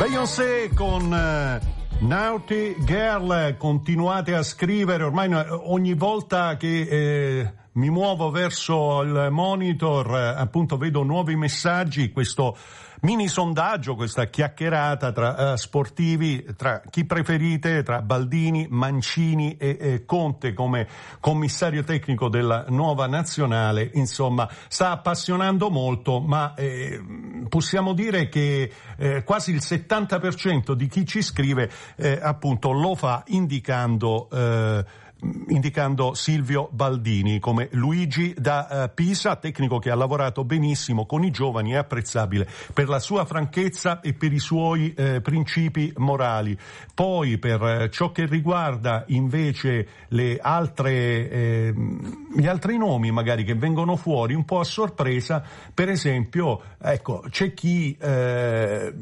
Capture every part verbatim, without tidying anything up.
Beyoncé con uh, Naughty Girl, continuate a scrivere, ormai ogni volta che eh, mi muovo verso il monitor eh, appunto vedo nuovi messaggi, questo mini sondaggio, questa chiacchierata tra uh, sportivi, tra chi preferite, tra Baldini, Mancini e, e Conte come commissario tecnico della nuova nazionale, insomma sta appassionando molto, ma eh, possiamo dire che eh, quasi il settanta per cento di chi ci scrive eh, appunto lo fa indicando eh, indicando Silvio Baldini come Luigi da uh, Pisa, tecnico che ha lavorato benissimo con i giovani e apprezzabile per la sua franchezza e per i suoi eh, principi morali. Poi per eh, ciò che riguarda invece le altre eh, gli altri nomi magari che vengono fuori un po' a sorpresa, per esempio, ecco, c'è chi eh,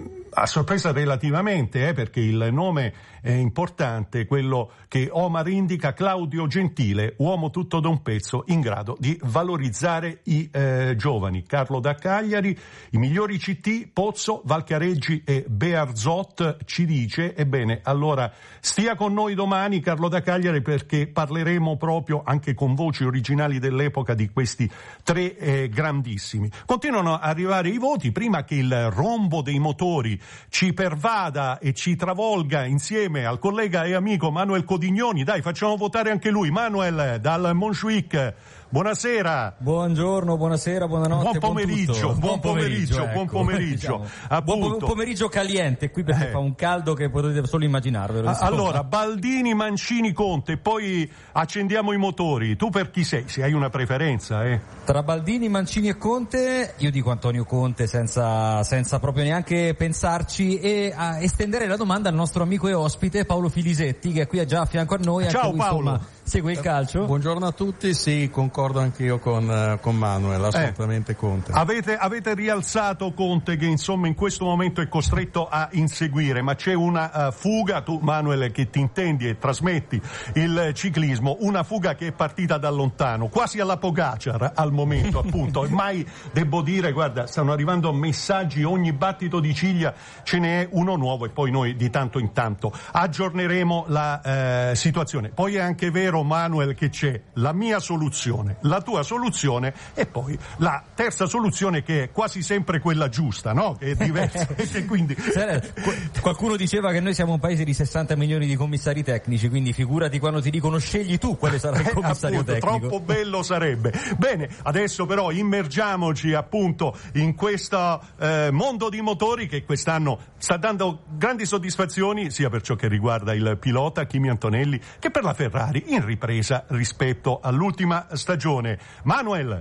a sorpresa relativamente, eh, perché il nome è importante, quello che Omar indica, Claudio Gentile, uomo tutto da un pezzo, in grado di valorizzare i eh, giovani. Carlo da Cagliari, i migliori C T, Pozzo, Valcareggi e Bearzot, ci dice. Ebbene, allora stia con noi domani Carlo da Cagliari, perché parleremo proprio anche con voci originali dell'epoca di questi tre eh, grandissimi. Continuano a arrivare i voti prima che il rombo dei motori ci pervada e ci travolga insieme al collega e amico Manuel Codignoni. Dai, facciamo votare anche lui. Manuel dal Montjuic, buonasera. Buongiorno, buonasera, buonanotte. Buon pomeriggio, buon, buon pomeriggio, ecco, buon pomeriggio. Diciamo, buon pomeriggio caliente qui, perché eh. fa un caldo che potete solo immaginarvelo. A- allora, Baldini, Mancini, Conte, poi accendiamo i motori. Tu per chi sei? Se hai una preferenza, eh? Tra Baldini, Mancini e Conte, io dico Antonio Conte senza, senza proprio neanche pensarci, e a estendere la domanda al nostro amico e ospite Paolo Filisetti, che è qui già a fianco a noi. Ciao anche lui, Paolo. Insomma, segue il calcio. Buongiorno a tutti, sì, concordo anch'io con, con Manuel, assolutamente eh, Conte. Avete, avete rialzato Conte, che insomma in questo momento è costretto a inseguire, ma c'è una uh, fuga, tu Manuel che ti intendi e trasmetti il ciclismo, una fuga che è partita da lontano, quasi alla Pogacar al momento appunto. Ormai devo dire, guarda, stanno arrivando messaggi, ogni battito di ciglia ce n'è uno nuovo, e poi noi di tanto in tanto aggiorneremo la eh, situazione. Poi è anche vero, Manuel, che c'è la mia soluzione, la tua soluzione e poi la terza soluzione, che è quasi sempre quella giusta, no? Che è diversa. E quindi qualcuno diceva che noi siamo un paese di sessanta milioni di commissari tecnici, quindi figurati quando ti dicono scegli tu quale sarà il commissario appunto, tecnico. Troppo bello sarebbe. Bene, adesso però immergiamoci appunto in questo eh, mondo di motori che quest'anno sta dando grandi soddisfazioni, sia per ciò che riguarda il pilota Kimi Antonelli che per la Ferrari in ripresa rispetto all'ultima stagione. Manuel.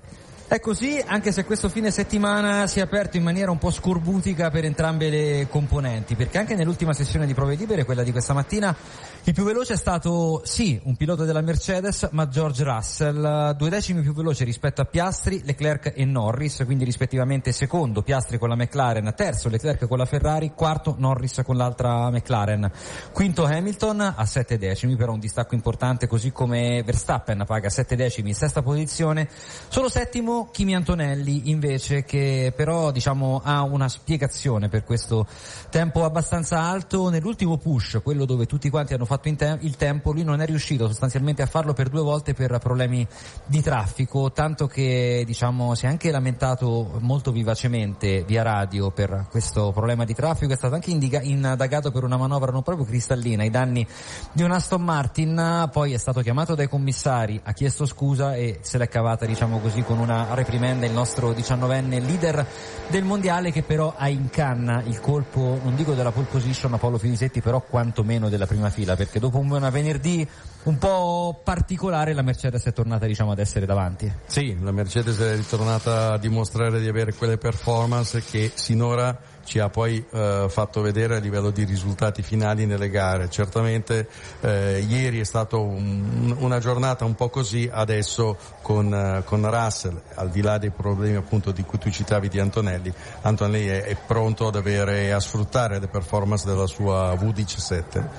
È così, anche se questo fine settimana si è aperto in maniera un po' scorbutica per entrambe le componenti, perché anche nell'ultima sessione di prove libere, quella di questa mattina, il più veloce è stato, sì, un pilota della Mercedes, ma George Russell, due decimi più veloce rispetto a Piastri, Leclerc e Norris, quindi rispettivamente secondo Piastri con la McLaren, terzo Leclerc con la Ferrari, quarto Norris con l'altra McLaren, quinto Hamilton a sette decimi, però un distacco importante, così come Verstappen paga sette decimi in sesta posizione, solo settimo Kimi Antonelli invece, che però diciamo ha una spiegazione per questo tempo abbastanza alto. Nell'ultimo push, quello dove tutti quanti hanno fatto in te- il tempo, lui non è riuscito sostanzialmente a farlo per due volte per problemi di traffico, tanto che diciamo si è anche lamentato molto vivacemente via radio per questo problema di traffico. È stato anche indiga- indagato per una manovra non proprio cristallina ai danni di un Aston Martin, poi è stato chiamato dai commissari, ha chiesto scusa e se l'è cavata diciamo così con una reprimenda il nostro diciannovenne leader del mondiale, che però ha in canna il colpo, non dico della pole position a Paolo Filisetti, però quantomeno della prima fila, perché dopo un venerdì un po' particolare la Mercedes è tornata diciamo ad essere davanti. Sì, la Mercedes è ritornata a dimostrare di avere quelle performance che sinora ci ha poi eh, fatto vedere a livello di risultati finali nelle gare. Certamente eh, ieri è stato un, una giornata un po' così, adesso con, eh, con Russell, al di là dei problemi appunto di cui tu citavi di Antonelli, Antonelli è, è pronto ad avere e a sfruttare le performance della sua V diciassette.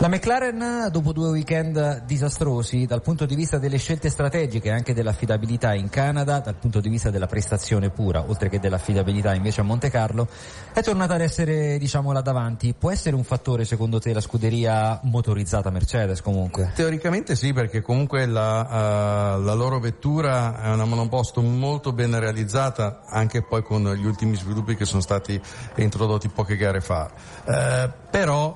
La McLaren, dopo due weekend disastrosi dal punto di vista delle scelte strategiche e anche dell'affidabilità in Canada, dal punto di vista della prestazione pura, oltre che dell'affidabilità invece a Monte Carlo, è tornata ad essere, diciamo, là davanti. Può essere un fattore secondo te la scuderia motorizzata Mercedes comunque? Teoricamente sì, perché comunque la, uh, la loro vettura è una monoposto molto ben realizzata, anche poi con gli ultimi sviluppi che sono stati introdotti poche gare fa. Uh, però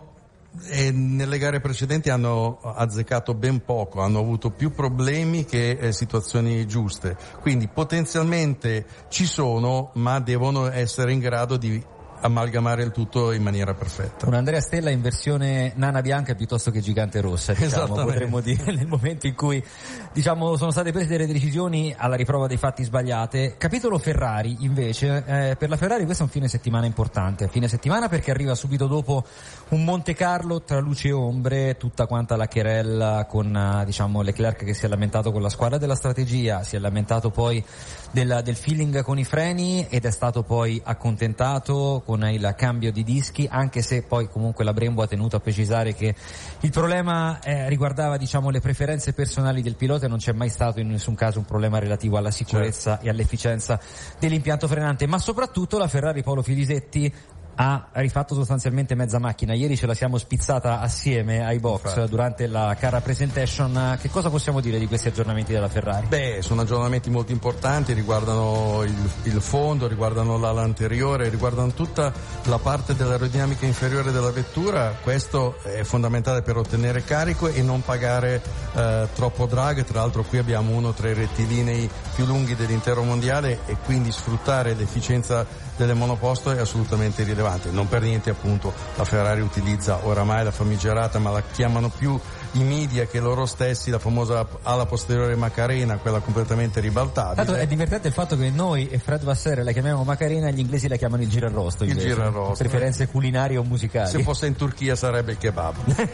E nelle gare precedenti hanno azzeccato ben poco, hanno avuto più problemi che eh, situazioni giuste, quindi potenzialmente ci sono, ma devono essere in grado di amalgamare il tutto in maniera perfetta. Un Andrea Stella in versione nana bianca piuttosto che gigante rossa, diciamo, potremmo dire, nel momento in cui, diciamo, sono state prese delle decisioni alla riprova dei fatti sbagliate. Capitolo Ferrari invece, eh, per la Ferrari questo è un fine settimana importante, fine settimana perché arriva subito dopo un Monte Carlo tra luci e ombre, tutta quanta la querella con, diciamo, Leclerc che si è lamentato con la squadra della strategia, si è lamentato poi del, del feeling con i freni ed è stato poi accontentato con il cambio di dischi, anche se poi comunque la Brembo ha tenuto a precisare che il problema eh, riguardava, diciamo, le preferenze personali del pilota e non c'è mai stato in nessun caso un problema relativo alla sicurezza, certo, e all'efficienza dell'impianto frenante. Ma soprattutto la Ferrari, Paolo Filisetti, ha rifatto sostanzialmente mezza macchina. Ieri ce la siamo spizzata assieme ai box, infatti, durante la car presentation. Che cosa possiamo dire di questi aggiornamenti della Ferrari? Beh, sono aggiornamenti molto importanti, riguardano il, il fondo, riguardano l'ala anteriore, riguardano tutta la parte dell'aerodinamica inferiore della vettura. Questo è fondamentale per ottenere carico e non pagare eh, troppo drag. Tra l'altro qui abbiamo uno tra i rettilinei più lunghi dell'intero mondiale e quindi sfruttare l'efficienza delle monoposto è assolutamente rilevante. Non per niente appunto la Ferrari utilizza oramai la famigerata, ma la chiamano più i media che loro stessi, la famosa ala posteriore Macarena, quella completamente ribaltabile. Tanto è divertente il fatto che noi e Fred Vasseur la chiamiamo Macarena e gli inglesi la chiamano il girarrosto. Il girarrosto. Preferenze culinarie o musicali. Se fosse in Turchia sarebbe il kebab.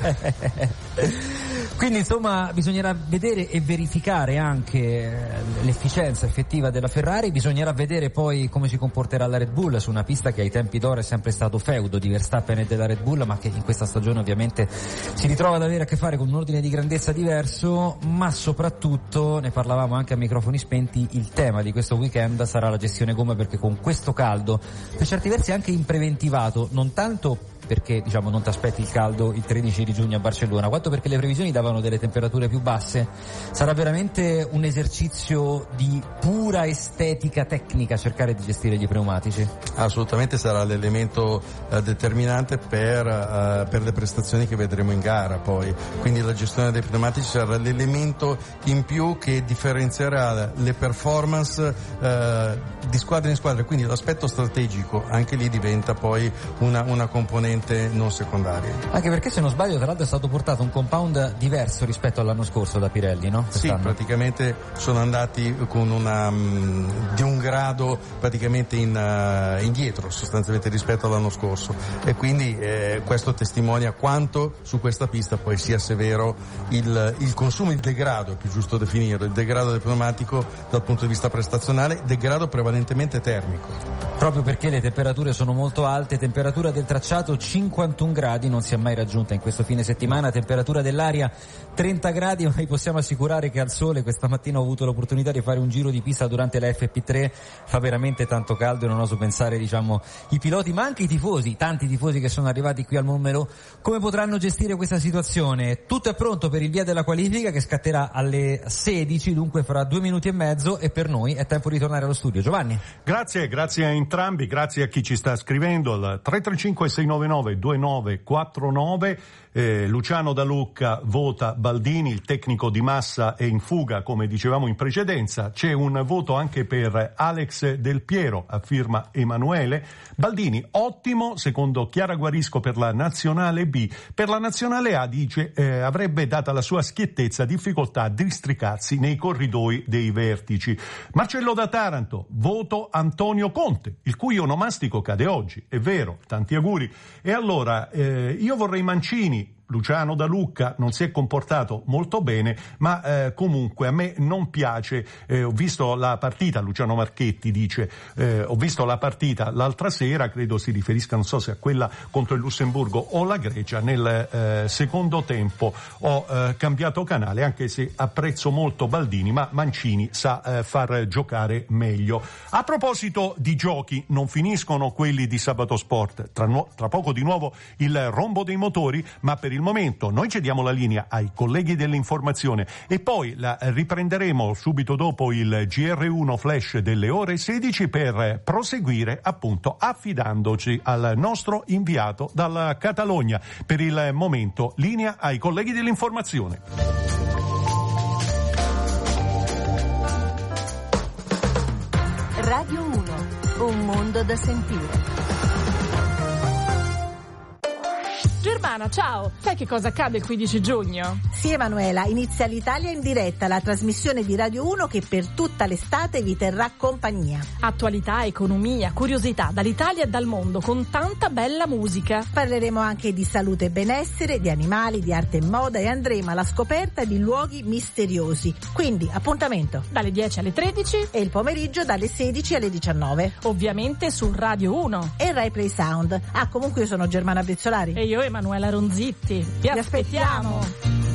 Quindi insomma bisognerà vedere e verificare anche l'efficienza effettiva della Ferrari, bisognerà vedere poi come si comporterà la Red Bull su una pista che ai tempi d'oro è sempre stato feudo di Verstappen e della Red Bull, ma che in questa stagione ovviamente si ritrova ad avere a che fare con un ordine di grandezza diverso. Ma soprattutto, ne parlavamo anche a microfoni spenti, il tema di questo weekend sarà la gestione gomme, perché con questo caldo, per certi versi anche impreventivato, non tanto perché, diciamo, non ti aspetti il caldo il tredici di giugno a Barcellona, quanto perché le previsioni davano delle temperature più basse, sarà veramente un esercizio di pura estetica tecnica cercare di gestire gli pneumatici. Assolutamente sarà l'elemento eh, determinante per, eh, per le prestazioni che vedremo in gara poi, quindi la gestione dei pneumatici sarà l'elemento in più che differenzierà le performance eh, di squadra in squadra, quindi l'aspetto strategico anche lì diventa poi una, una componente non secondaria. Anche perché, se non sbaglio, tra l'altro è stato portato un compound diverso rispetto all'anno scorso da Pirelli, no? Quest'anno. Sì, praticamente sono andati con una um, di un grado praticamente in, uh, indietro sostanzialmente rispetto all'anno scorso, e quindi eh, questo testimonia quanto su questa pista poi sia severo il, il consumo, il degrado, è più giusto definirlo, il degrado del pneumatico dal punto di vista prestazionale, degrado prevalentemente termico. Proprio perché le temperature sono molto alte, temperatura del tracciato cinquantuno gradi, non si è mai raggiunta in questo fine settimana, temperatura dell'aria trenta gradi, ma vi possiamo assicurare che al sole questa mattina ho avuto l'opportunità di fare un giro di pista durante la F P tre, fa veramente tanto caldo e non oso pensare, diciamo, i piloti ma anche i tifosi, tanti tifosi che sono arrivati qui al Montmelò, come potranno gestire questa situazione. Tutto è pronto per il via della qualifica che scatterà alle sedici, dunque fra due minuti e mezzo, e per noi è tempo di tornare allo studio. Giovanni. Grazie, grazie a entrambi, grazie a chi ci sta scrivendo al tre tre cinque sei nove nove due nove quattro nove. Eh, Luciano da Lucca vota Baldini, il tecnico di Massa è in fuga, come dicevamo in precedenza. C'è un voto anche per Alex Del Piero, a firma Emanuele. Baldini ottimo, secondo Chiara Guarisco, per la nazionale B. Per la nazionale A, dice, eh, avrebbe, data la sua schiettezza, difficoltà a districarsi nei corridoi dei vertici. Marcello da Taranto, voto Antonio Conte, il cui onomastico cade oggi, è vero, tanti auguri. E allora, eh, io vorrei Mancini. Luciano da Lucca non si è comportato molto bene, ma eh, comunque a me non piace, eh, ho visto la partita, Luciano Marchetti dice, eh, ho visto la partita l'altra sera, credo si riferisca, non so se a quella contro il Lussemburgo o la Grecia, nel eh, secondo tempo ho eh, cambiato canale, anche se apprezzo molto Baldini, ma Mancini sa eh, far giocare meglio. A proposito di giochi, non finiscono quelli di Sabato Sport, tra, nu- tra poco di nuovo il rombo dei motori, ma per il momento noi cediamo la linea ai colleghi dell'informazione e poi la riprenderemo subito dopo il G R uno Flash delle ore sedici per proseguire appunto affidandoci al nostro inviato dalla Catalogna. Per il momento linea ai colleghi dell'informazione. Radio uno, un mondo da sentire. Germana, ciao! Sai che cosa accade il quindici giugno? Sì, Emanuela, inizia l'Italia in diretta, la trasmissione di Radio uno che per tutta l'estate vi terrà compagnia. Attualità, economia, curiosità dall'Italia e dal mondo, con tanta bella musica. Parleremo anche di salute e benessere, di animali, di arte e moda e andremo alla scoperta di luoghi misteriosi. Quindi, appuntamento dalle dieci alle tredici e il pomeriggio dalle sedici alle diciannove. Ovviamente su Radio uno e Rai Play Sound. Ah, comunque io sono Germana Brizzolari e io Emanuela Ronzitti. Vi, Vi aspettiamo. aspettiamo.